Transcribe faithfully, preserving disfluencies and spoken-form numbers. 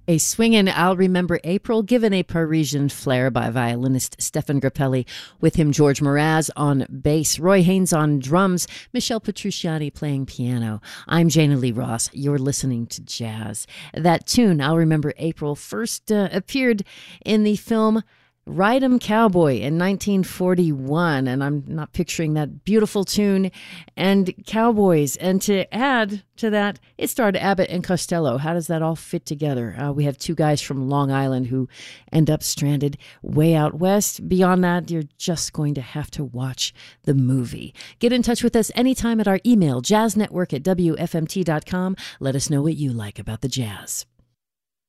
A swingin' I'll Remember April, given a Parisian flair by violinist Stefan Grappelli, with him George Mraz on bass, Roy Haynes on drums, Michelle Petrucciani playing piano. I'm Jana Lee Ross. You're listening to Jazz. That tune, I'll Remember April, first uh, appeared in the film Ride 'em Cowboy in nineteen forty-one, and I'm not picturing that beautiful tune and cowboys. And to add to that, it starred Abbott and Costello. How does that all fit together? Uh, we have two guys from Long Island who end up stranded way out west. Beyond that, you're just going to have to watch the movie. Get in touch with us anytime at our email, jazznetwork at w f m t dot com. Let us know what you like about the jazz.